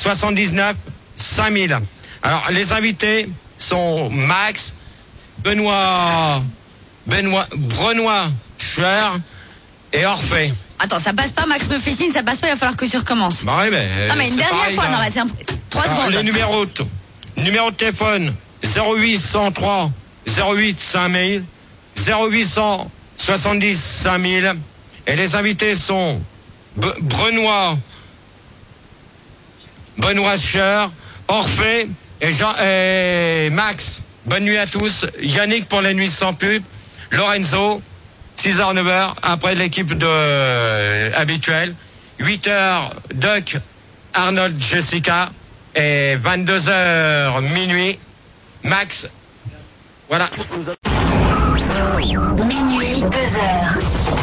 79 5000. Alors, les invités sont Max, Benoît Cher et Orphée. Attends, ça passe pas, Max me fait signe, ça passe pas, il va falloir que tu recommences. Bah oui, mais. Non, mais une dernière pareil, fois, là. non, bah, tiens, 3 Alors, secondes. les numéro de téléphone 0803 08 5000, 0870 5000. Et les invités sont Benoît Cher, Orphée et Max. Bonne nuit à tous. Yannick pour les nuits sans pub. Lorenzo, 6h, 9h, après l'équipe habituelle. 8h, Duck, Arnold, Jessica. Et 22h, minuit, Max. Voilà. Minuit, 2h.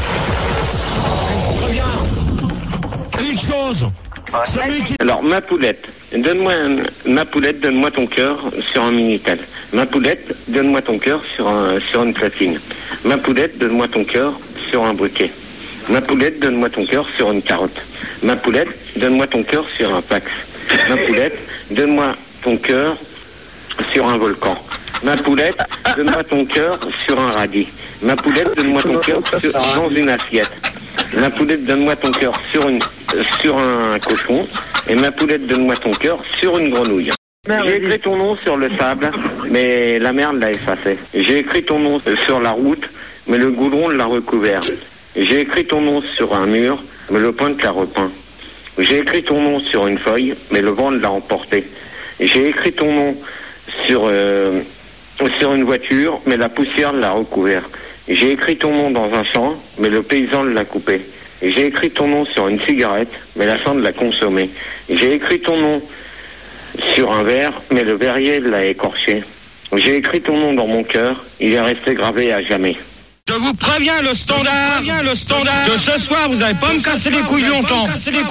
Une chose. Alors, ma poulette, donne-moi ton cœur sur un Minitel. Ma poulette, donne-moi ton cœur sur une platine. Ma poulette, donne-moi ton cœur sur un briquet. Ma poulette, donne-moi ton cœur sur une carotte. Ma poulette, donne-moi ton cœur sur un Pax. Ma poulette, donne-moi ton cœur sur un volcan. Ma poulette, donne-moi ton cœur sur un radis. Ma poulette, donne-moi ton cœur dans une assiette. Ma poulette, donne-moi ton cœur sur un cochon. Et ma poulette, donne-moi ton cœur sur une grenouille. J'ai écrit ton nom sur le sable, mais la mer l'a effacé. J'ai écrit ton nom sur la route, mais le goudron l'a recouvert. J'ai écrit ton nom sur un mur, mais le peintre l'a repeint. J'ai écrit ton nom sur une feuille, mais le vent l'a emporté. J'ai écrit ton nom sur une voiture, mais la poussière l'a recouvert. J'ai écrit ton nom dans un champ, mais le paysan l'a coupé. J'ai écrit ton nom sur une cigarette, mais la cendre l'a consommé. J'ai écrit ton nom sur un verre, mais le verrier l'a écorché. J'ai écrit ton nom dans mon cœur, il est resté gravé à jamais. Je vous préviens, le standard, que ce soir, vous n'allez pas me casser les couilles longtemps. En de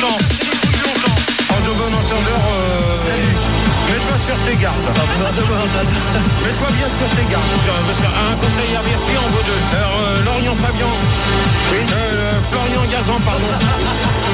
bon entendeur, mets-toi sur tes gardes. Mets-toi bien sur tes gardes. Un conseil averti en vaut deux. Lorient Fabian. Florian Gazan, pardon.